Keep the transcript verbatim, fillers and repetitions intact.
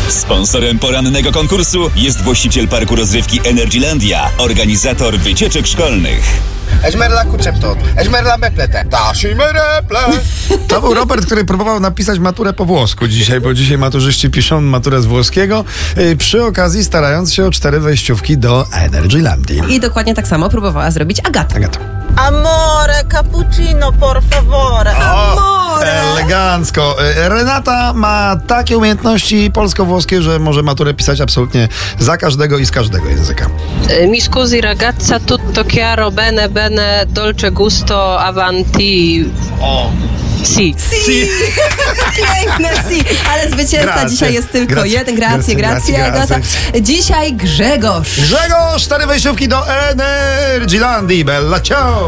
Sponsorem porannego konkursu jest właściciel parku rozrywki Energylandia, organizator wycieczek szkolnych. Eżmerla kuczeptot, eżmerla meplete, dasimy reple. To był Robert, który próbował napisać maturę po włosku dzisiaj, bo dzisiaj maturzyści piszą maturę z włoskiego, yy, przy okazji starając się o cztery wejściówki do Energylandii. I dokładnie tak samo próbowała zrobić Agata. Agata. Amore, cappuccino, por favore. Amore! Elegancko. Renata ma takie umiejętności polsko-włoskie, że może maturę pisać absolutnie za każdego i z każdego języka. Mi scusi ragazza, tutto chiaro, bene, bene, dolce gusto, avanti. O. Si. Si! Piękne si! Ale zwycięzca Grazie. dzisiaj jest tylko Grazie. jeden. Grazie, grazie, Grazie, Agata. grazie. Dzisiaj Grzegorz. Grzegorz, cztery wejściówki do Energylandii. Bella ciao!